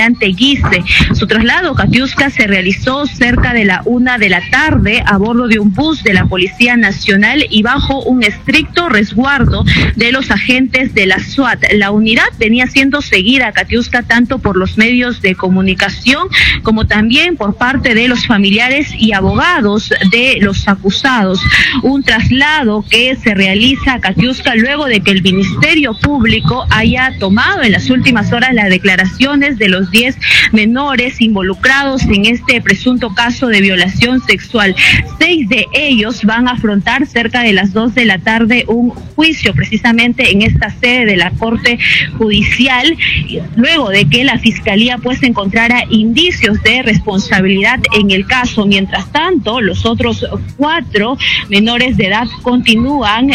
Almirante Guise. Su traslado, Katiuska, se realizó cerca de la 1 de la tarde a bordo de un bus de la Policía Nacional y bajo un estricto resguardo de los agentes de la SWAT. La unidad venía siendo seguida, Katiuska, tanto por los medios de comunicación como también por parte de los familiares y abogados de los acusados. Un traslado que se realiza, Katiuska, luego de que el Ministerio Público haya tomado en las últimas horas las declaraciones de los 10 menores involucrados en este presunto caso de violación sexual. 6 de ellos van a afrontar cerca de las 2 de la tarde un juicio precisamente en esta sede de la Corte Judicial, luego de que la Fiscalía pues encontrara indicios de responsabilidad en el caso. Mientras tanto, los otros 4 menores de edad continúan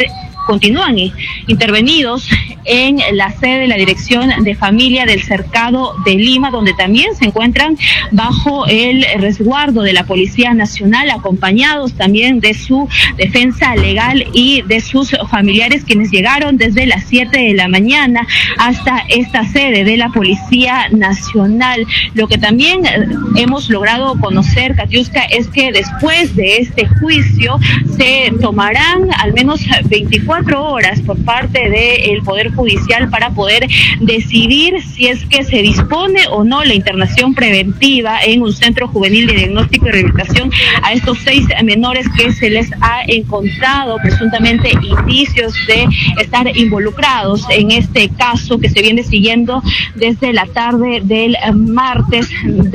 intervenidos en la sede de la Dirección de Familia del Cercado de Lima, donde también se encuentran bajo el resguardo de la Policía Nacional, acompañados también de su defensa legal y de sus familiares, quienes llegaron desde las 7 de la mañana hasta esta sede de la Policía Nacional. Lo que también hemos logrado conocer, Katiuska, es que después de este juicio se tomarán al menos 24 horas por parte del Poder Judicial para poder decidir si es que se dispone o no la internación preventiva en un centro juvenil de diagnóstico y rehabilitación a estos 6 menores que se les ha encontrado presuntamente indicios de estar involucrados en este caso que se viene siguiendo desde la tarde del martes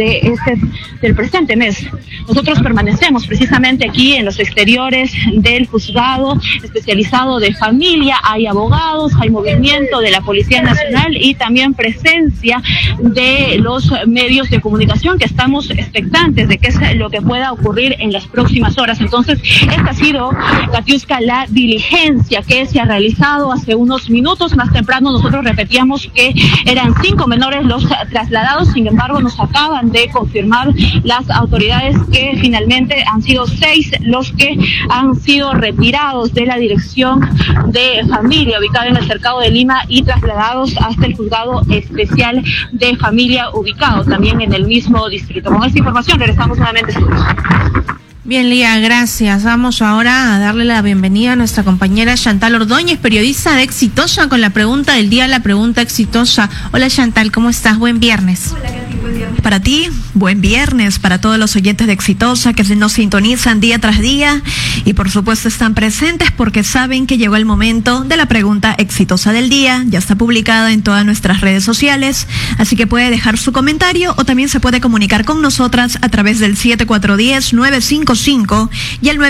del presente mes. Nosotros permanecemos precisamente aquí en los exteriores del juzgado especializado de familia. Hay abogados, hay movimiento de la Policía Nacional y también presencia de los medios de comunicación, que estamos expectantes de qué es lo que pueda ocurrir en las próximas horas. Entonces, esta ha sido, Katiuska, la diligencia que se ha realizado hace unos minutos. Más temprano nosotros repetíamos que eran 5 menores los trasladados, sin embargo nos acaban de confirmar las autoridades que finalmente han sido 6 los que han sido retirados de la Dirección de Familia ubicada en el Cercado de Lima y trasladados hasta el Juzgado Especial de Familia ubicado también en el mismo distrito. Con esta información regresamos nuevamente a estudios. Bien, Lía, gracias. Vamos ahora a darle la bienvenida a nuestra compañera Chantal Ordóñez, periodista de Exitosa, con la pregunta del día, la pregunta exitosa. Hola, Chantal, ¿cómo estás? Buen viernes. Hola, Katy, buen viernes. Para ti, buen viernes, para todos los oyentes de Exitosa que nos sintonizan día tras día y por supuesto están presentes porque saben que llegó el momento de la pregunta exitosa del día. Ya está publicada en todas nuestras redes sociales, así que puede dejar su comentario o también se puede comunicar con nosotras a través del 7410-955 y el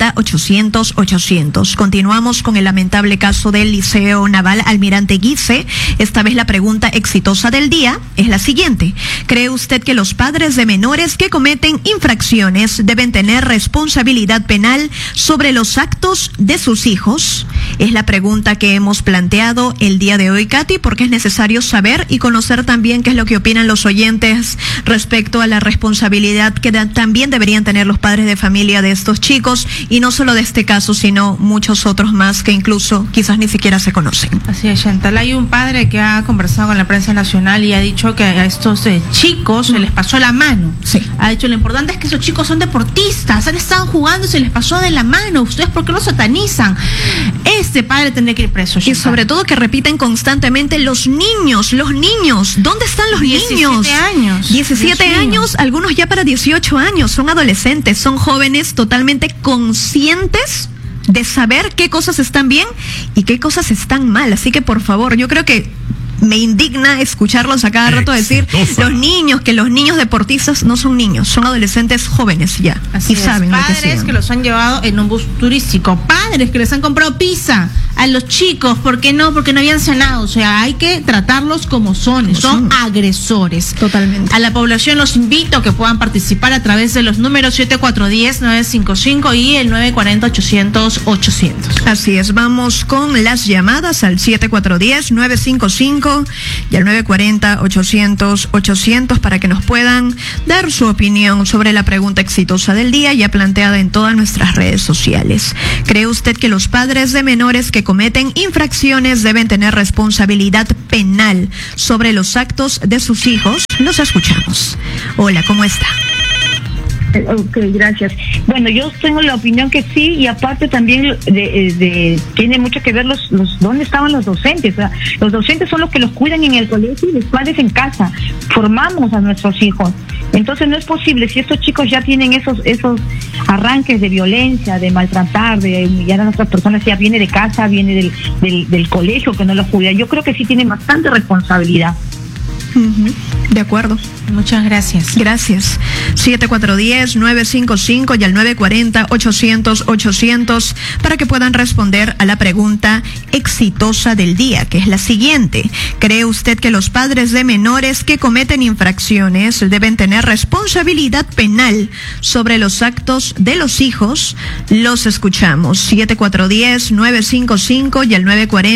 940-800-800. Continuamos con el lamentable caso del Liceo Naval Almirante Guise. Esta vez la pregunta exitosa del día es la siguiente. ¿Cree usted que los padres de menores que cometen infracciones deben tener responsabilidad penal sobre los actos de sus hijos? Es la pregunta que hemos planteado el día de hoy, Katy, porque es necesario saber y conocer también qué es lo que opinan los oyentes respecto a la responsabilidad que también deberían tener los padres de familia de estos chicos, y no solo de este caso, sino muchos otros más que incluso quizás ni siquiera se conocen. Así es, Chantal. Hay un padre que ha conversado con la prensa nacional y ha dicho que a estos chicos se les pasó la mano. Sí. Ha dicho, lo importante es que esos chicos son deportistas, han estado jugando y se les pasó de la mano. ¿Ustedes por qué lo satanizan? Este padre tendría que ir preso, Chantal. Y sobre todo que repiten constantemente los niños. ¿Dónde están los niños? 17 años. 17 años, algunos ya para 18 años, son adolescentes, son jóvenes totalmente conscientes de saber qué cosas están bien y qué cosas están mal. Así que por favor, yo creo que me indigna escucharlos a cada rato decir que los niños deportistas no son niños, son adolescentes jóvenes ya. Así y es. saben Padres lo que los han llevado en un bus turístico, padres que les han comprado pizza a los chicos, ¿por qué no? Porque no habían cenado. O sea, hay que tratarlos como son agresores. Totalmente. A la población los invito a que puedan participar a través de los números 7410-955 y el 940-800-800. Así es, vamos con las llamadas al 7410-955 y al 940-800-800 para que nos puedan dar su opinión sobre la pregunta exitosa del día ya planteada en todas nuestras redes sociales. ¿Cree usted que los padres de menores que cometen infracciones deben tener responsabilidad penal sobre los actos de sus hijos. Los escuchamos. Hola, ¿cómo está? Ok, gracias. Bueno, yo tengo la opinión que sí, y aparte también tiene mucho que ver los dónde estaban los docentes. O sea, los docentes son los que los cuidan en el colegio y los padres en casa. Formamos a nuestros hijos. Entonces no es posible, si estos chicos ya tienen esos arranques de violencia, de maltratar, de humillar a otras personas, ya viene de casa, viene del colegio que no los cuida. Yo creo que sí tienen bastante responsabilidad. De acuerdo. Muchas gracias. Gracias. 7410-955 y al 940-800-800 para que puedan responder a la pregunta exitosa del día, que es la siguiente. ¿Cree usted que los padres de menores que cometen infracciones deben tener responsabilidad penal sobre los actos de los hijos? Los escuchamos. 7410-955 y al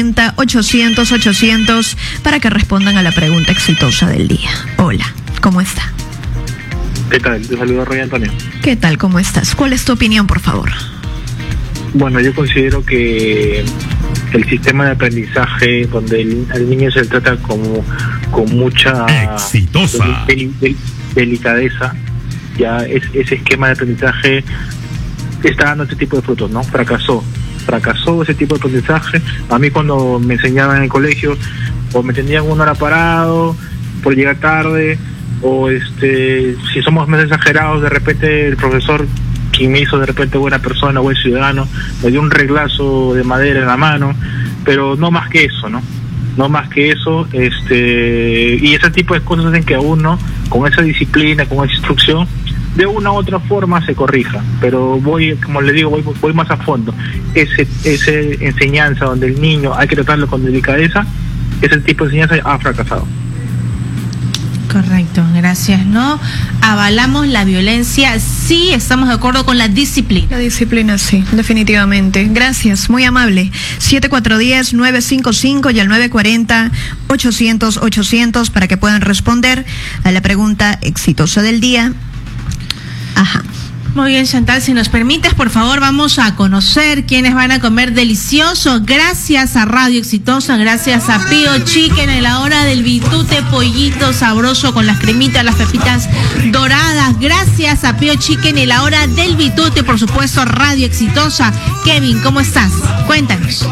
940-800-800 para que respondan a la pregunta exitosa del día. Hola, ¿cómo está? ¿Qué tal? Te saludo, Roy Antonio. ¿Qué tal? ¿Cómo estás? ¿Cuál es tu opinión, por favor? Bueno, yo considero que el sistema de aprendizaje donde al niño se le trata como con mucha exitosa delicadeza, ya ese esquema de aprendizaje está dando este tipo de frutos, ¿no? Fracasó ese tipo de aprendizaje. A mí cuando me enseñaban en el colegio, o me tenían una hora parado por llegar tarde, o si somos más exagerados, de repente el profesor, quien me hizo de repente buena persona, buen ciudadano, me dio un reglazo de madera en la mano, pero no más que eso, ¿no? No más que eso, y ese tipo de cosas hacen que a uno, con esa disciplina, con esa instrucción, de una u otra forma se corrija. Pero como le digo, voy más a fondo. Esa enseñanza donde el niño hay que tratarlo con delicadeza, ese tipo de enseñanza ha fracasado. Correcto, gracias. No avalamos la violencia, sí estamos de acuerdo con la disciplina. La disciplina, sí, definitivamente. Gracias, muy amable. 7410-955 y al 940-800-800 para que puedan responder a la pregunta exitosa del día. Ajá. Muy bien, Chantal, si nos permites, por favor, vamos a conocer quiénes van a comer delicioso. Gracias a Radio Exitosa, gracias a Pío Chicken en la hora del bitute, pollito sabroso con las cremitas, las pepitas doradas. Gracias a Pío Chicken en la hora del bitute, por supuesto, Radio Exitosa. Kevin, ¿cómo estás? Cuéntanos.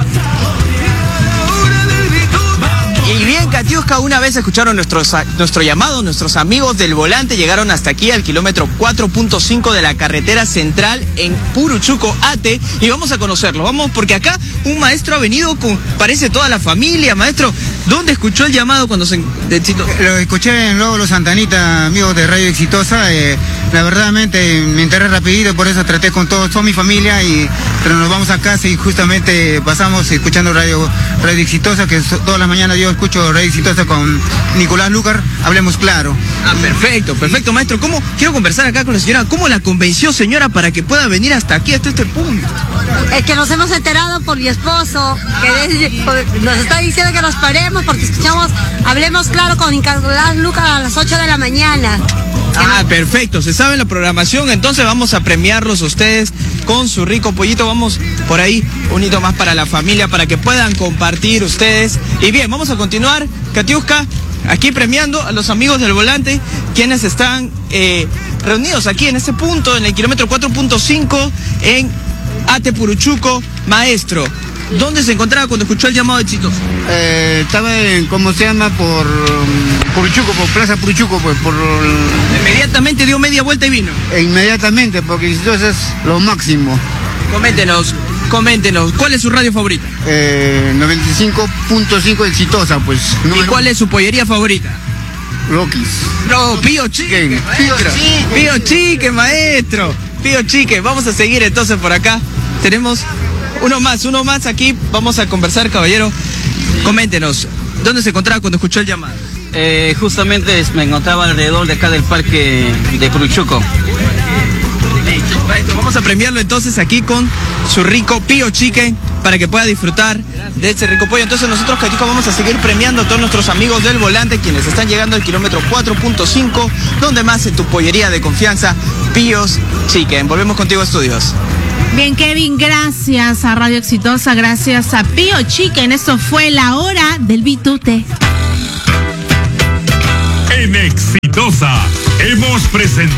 Y bien, Katiuska, una vez escucharon nuestro llamado, nuestros amigos del volante llegaron hasta aquí al kilómetro 4.5 de la carretera central en Puruchuco, Ate, y vamos a conocerlo. Vamos, porque acá un maestro ha venido parece toda la familia. Maestro, ¿dónde escuchó el llamado cuando se Exitosa? Lo escuché en Lóbulo Santanita, amigos de Radio Exitosa. La verdad me enteré rapidito, por eso traté con toda mi familia, pero nos vamos a casa y justamente pasamos escuchando Radio Exitosa, que todas las mañanas yo escucho Radio Exitosa con Nicolás Lucar. Hablemos claro. Ah, perfecto, maestro. Quiero conversar acá con la señora. ¿Cómo la convenció, señora, para que pueda venir hasta aquí, hasta este punto? Es que nos hemos enterado por mi esposo, que nos está diciendo que nos paremos porque escuchamos Hablemos Claro con Nicolás Lucar a las 8 de la mañana. Ah, perfecto, se sabe la programación, entonces vamos a premiarlos a ustedes con su rico pollito. Vamos por ahí, un hito más para la familia, para que puedan compartir ustedes. Y bien, vamos a continuar, Katiuska, aquí premiando a los amigos del volante, quienes están reunidos aquí en este punto, en el kilómetro 4.5, en Ate, Puruchuco. Maestro, ¿dónde se encontraba cuando escuchó el llamado exitoso? Estaba ¿cómo se llama? Por Puruchuco, por Plaza Puruchuco, pues Inmediatamente dio media vuelta y vino. Inmediatamente, porque Exitosa es lo máximo. Coméntenos, ¿cuál es su radio favorita? 95.5 Exitosa, pues. ¿Y cuál es su pollería favorita? Rockies. No, Pío Chicken. Pío Chicken, maestro. Pío Chicken. Vamos a seguir entonces por acá. Tenemos uno más aquí. Vamos a conversar, caballero. Coméntenos, ¿dónde se encontraba cuando escuchó el llamado? Justamente me encontraba alrededor de acá del parque de Puruchuco. Vamos a premiarlo entonces aquí con su rico Pío Chicken para que pueda disfrutar de este rico pollo. Entonces nosotros, Katiuska, vamos a seguir premiando a todos nuestros amigos del volante, quienes están llegando al kilómetro 4.5, donde más en tu pollería de confianza, Pío Chicken. Volvemos contigo a estudios. Bien, Kevin, gracias a Radio Exitosa, gracias a Pío Chicken. Esto fue la hora del Bitute. En Exitosa hemos presentado